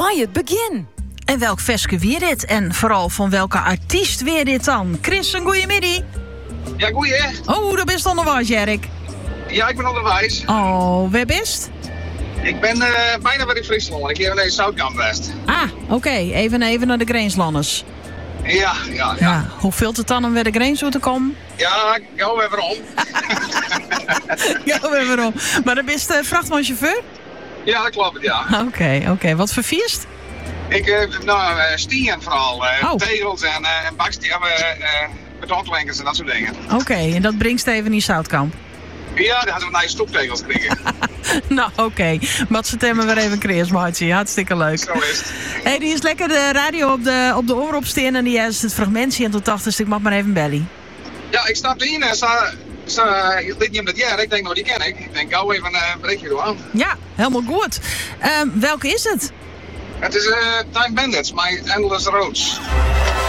mei het begin. En welk versje weer dit? En vooral van welke artiest weer dit dan? Chris, een goeiemiddag. Ja, goeie. Oh, daar bist onderwijs, Jerk. Ja, ik ben onderwijs. Oh, waar bist? Ik ben bijna weer in Friesland. Ik hier in deze Zoutkamp West. Ah, oké. Even naar de Greenslanders. Ja. Hoe vult het dan om weer de Greens toe te komen? Ja, gaan we weer om. Ja, we hebben om. Maar dan bist vrachtmanchauffeur? Ja, dat klopt, ja. Oké. Wat voor feest? Ik, stien vooral. Oh. Tegels en bakstenen, betonklankers en dat soort dingen. Oké, en dat brengt even in Zoutkamp. Ja, daar hadden we naar stoeptegels gekregen. Nou, oké. Wat ze temmen weer even Chris, maatje. Hartstikke leuk. Zo is het. Hey, die is lekker de radio op de oor opstaan en die is het fragmentje en toen dacht dus ik mag maar even bellen. Ja, ik stapte in en dit niet dat jaar. Ik denk, nou die ken ik. Ik denk, gauw even een berichtje doen. Ja, helemaal goed. Welke is het? Het is Time Bandits, My Endless Roads.